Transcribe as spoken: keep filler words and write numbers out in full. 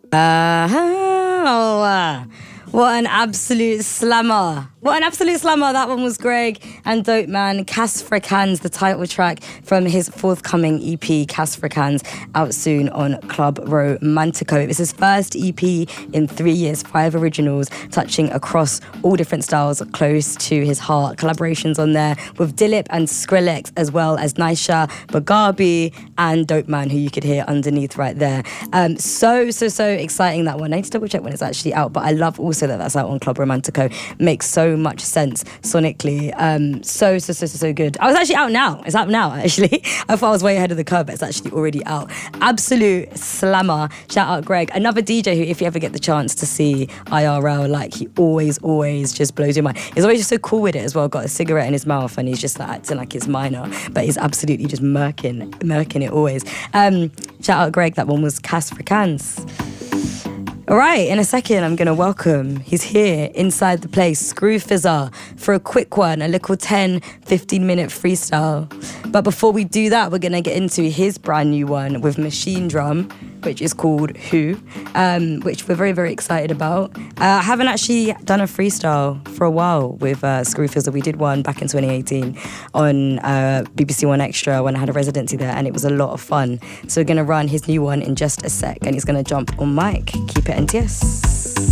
Uh, what an absolute slammer. What an absolute slammer. That one was Greg and Dope Man. Casfricans, the title track from his forthcoming E P, Casfricans, out soon on Club Romantico. It was his first E P in three years, five originals, touching across all different styles close to his heart. Collaborations on there with Dillip and Skrillex, as well as Naisha, Bagabi, and Dope Man, who you could hear underneath right there. Um, so, so, so exciting, that one. I need to double check when it's actually out, but I love also that that's out on Club Romantico. Makes so much sense sonically. Um, so, so, so, so, so good. I was actually out now. It's out now, actually. I thought I was way ahead of the curve, but it's actually already out. Absolute slammer. Shout out Greg. Another D J who, if you ever get the chance to see I R L, like, he always, always just blows your mind. He's always just so cool with it as well. Got a cigarette in his mouth and he's just like acting like it's minor, but he's absolutely just murking, murking it always. Um, shout out Greg. That one was Casfricans. All right, in a second, I'm going to welcome, he's here inside the place, Screw Fizzer, for a quick one, a little ten, fifteen minute freestyle. But before we do that, we're going to get into his brand new one with Machine Drum, which is called Who, um, which we're very, very excited about. Uh, I haven't actually done a freestyle for a while with uh, Screw Fizzer. We did one back in twenty eighteen on uh, B B C One Extra when I had a residency there, and it was a lot of fun. So we're going to run his new one in just a sec, and he's going to jump on mic. Keep it N T S.